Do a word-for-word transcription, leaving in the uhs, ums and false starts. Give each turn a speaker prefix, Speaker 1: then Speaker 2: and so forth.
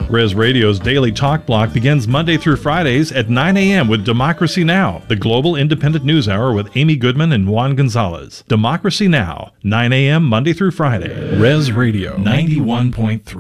Speaker 1: Res Radio's daily talk block begins Monday through Fridays at nine a.m. with Democracy Now!, the global independent news hour with Amy Goodman and Juan Gonzalez. Democracy Now!, nine a.m. Monday through Friday. Res Radio ninety-one point three.